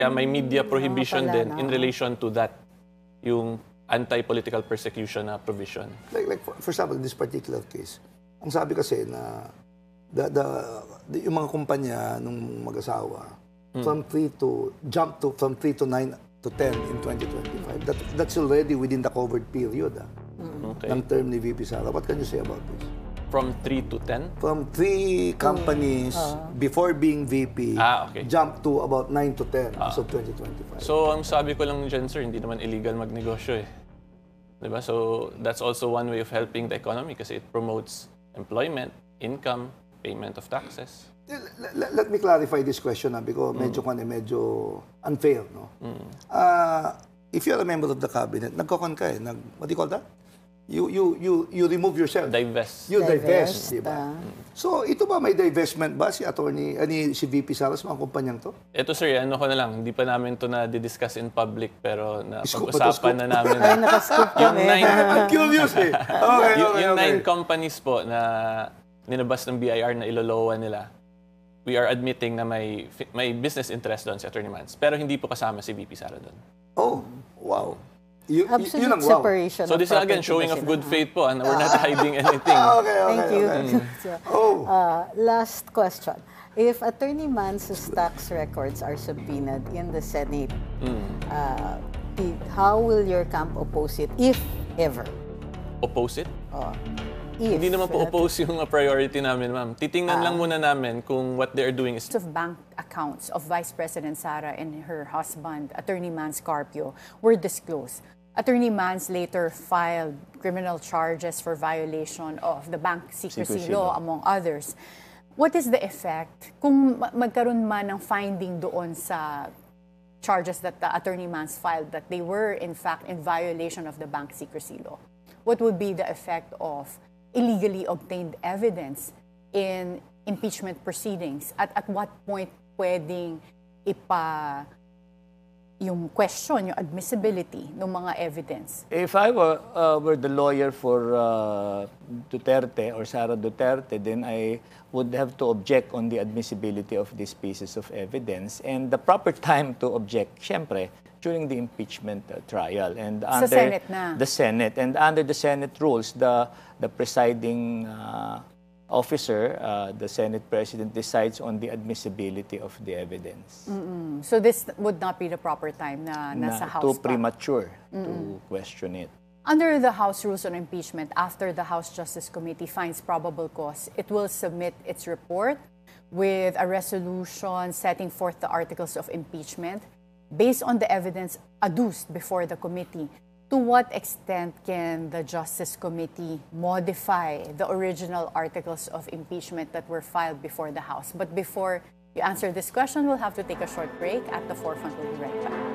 Kaya may media prohibition pala, din no? in relation to that, yung anti-political persecution na provision. Like for example, in this particular case, ang sabi kasi na yung mga kumpanya ng mag-asawa, from 3 to 9 to 10 in 2025, that's already within the covered period Okay. ng term ni VP Sara. What can you say about this? From 3 to 10? From 3 companies before being VP, Okay. jump to about 9 to 10 as of 2025. So, ang sabi ko lang dyan, sir, hindi naman illegal magnegosyo eh. Diba? So, that's also one way of helping the economy kasi it promotes employment, income, payment of taxes. Let me clarify this question because medyo unfair, no? If you're a member of the cabinet, nagkokon ka eh, what do you call that? You remove yourself. Divest. You divest, di ba? So, ito ba may divestment ba si attorney, si VP Sara sa mga kumpanyang to? Ito sir, ano ko na lang, hindi pa namin to na-discuss in public pero Scoop pag-usapan na namin. Ay, nakascoop kami. I'm curious eh. Okay. Yung 9 companies po na ninabas ng BIR na ilolowa nila, we are admitting na may business interest doon si Attorney Mans. Pero hindi po kasama si VP Sara doon. Oh, wow. Absolute Yun ang wow. separation. So this is again showing of good faith po and we're not hiding anything. Okay. Thank you. Oh. Last question. If Attorney Mans's tax records are subpoenaed in the Senate, how will your camp oppose it, if ever? Oppose it? If, Hindi naman po oppose yung priority namin, ma'am. Titingnan lang muna namin kung what they're doing is... Of bank accounts of Vice President Sara and her husband, Attorney Mans Carpio, were disclosed. Attorney Mans later filed criminal charges for violation of the bank secrecy law, among others. What is the effect kung magkaroon man ng finding doon sa charges that the Attorney Mans filed that they were in fact in violation of the bank secrecy law? What would be the effect of illegally obtained evidence in impeachment proceedings? At what point pwedeng yung question, yung admissibility ng mga evidence? If I were the lawyer for Duterte or Sara Duterte, then I would have to object on the admissibility of these pieces of evidence. And the proper time to object, syempre, during the impeachment trial. And under Senate na. The Senate. And under the Senate rules, the presiding officer, the Senate President, decides on the admissibility of the evidence. So this would not be the proper time na nasa House Too pa. premature to question it. Under the House Rules on Impeachment, after the House Justice Committee finds probable cause, it will submit its report with a resolution setting forth the articles of impeachment based on the evidence adduced before the committee. To what extent can the Justice Committee modify the original articles of impeachment that were filed before the House? But before you answer this question, we'll have to take a short break. At the Forefront, we'll be right back.